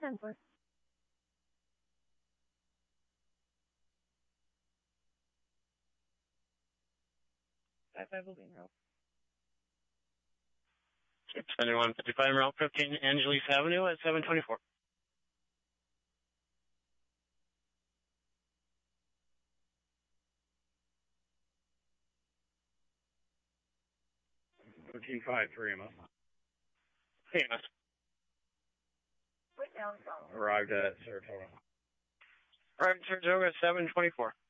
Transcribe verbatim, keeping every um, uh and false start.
ten four. Five five will be in route. seventy-one fifty-five Route fifteen, Angeles Avenue at seven twenty-four. thirteen five three M S. Hey, M S. Arrived at Saratoga. Arrived at Saratoga at seven twenty-four.